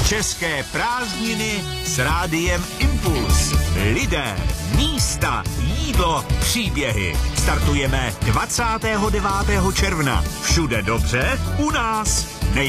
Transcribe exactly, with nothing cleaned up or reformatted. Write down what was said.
České prázdniny s Rádiem Impuls. Lidé, místa, jídlo, příběhy. Startujeme dvacátého devátého června. Všude dobře, u nás